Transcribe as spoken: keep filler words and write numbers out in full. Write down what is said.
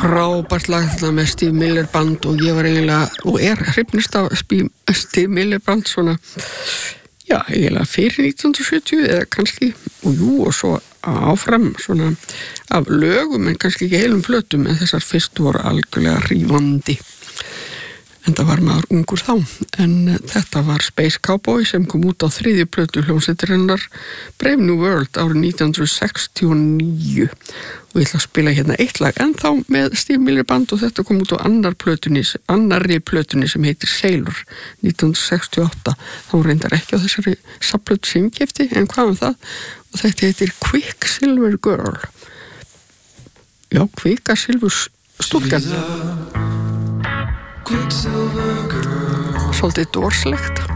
frábært lag þarna með Steve Miller Band og ég var eiginlega, og er hrifnust af Steve Miller Band svona, já, eiginlega fyrir nítján hundruð sjötíu eða kannski, og jú, og svo áfram svona af lögum en kannski ekki heilum plötum en þessar fyrst voru algjörlega rífandi. En það var maður ungur þá, en þetta var Space Cowboy sem kom út á þriðju plötu hljómsveitarinnar Brave New World árið nítján hundruð sextíu og níu og ég ætla að spila hérna eitt lag ennþá með Steve Miller Band og þetta kom út á annar plötunni, annarri plötunni sem heitir Sailor nítján hundruð sextíu og átta. Þá reyndar ekki á þessari safnplötu sem ég keypti, en hvað um það? Og þetta heitir Quicksilver Girl. Já, Quicksilver stúlkan. Svolítið dórslegt.